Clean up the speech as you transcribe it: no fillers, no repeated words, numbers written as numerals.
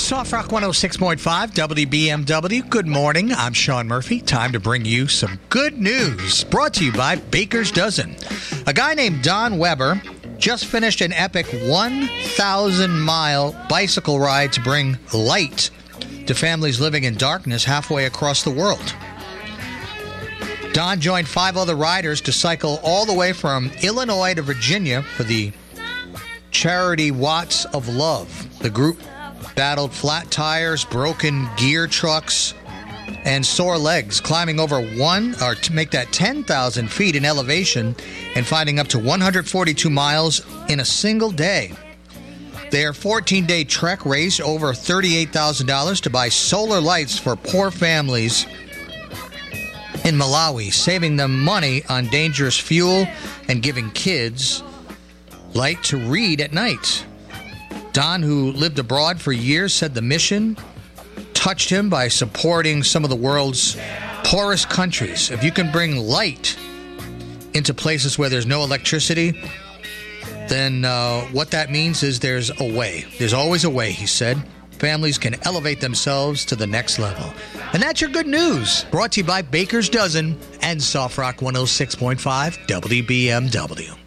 Soft Rock 106.5 WBMW. Good morning. I'm Sean Murphy. Time to bring you some good news. Brought to you by Baker's Dozen. A guy named Don Weber just finished an epic 1,000-mile bicycle ride to bring light to families living in darkness halfway across the world. Don joined 5 other riders to cycle all the way from Illinois to Virginia for the charity Watts of Love. The group battled flat tires, broken gear trucks, and sore legs, climbing over to make that 10,000 feet in elevation and finding up to 142 miles in a single day. Their 14-day trek raised over $38,000 to buy solar lights for poor families in Malawi, saving them money on dangerous fuel and giving kids light to read at night. Don, who lived abroad for years, said the mission touched him by supporting some of the world's poorest countries. If you can bring light into places where there's no electricity, then what that means is there's a way. There's always a way, he said. Families can elevate themselves to the next level. And that's your good news. Brought to you by Baker's Dozen and Soft Rock 106.5 WBMW.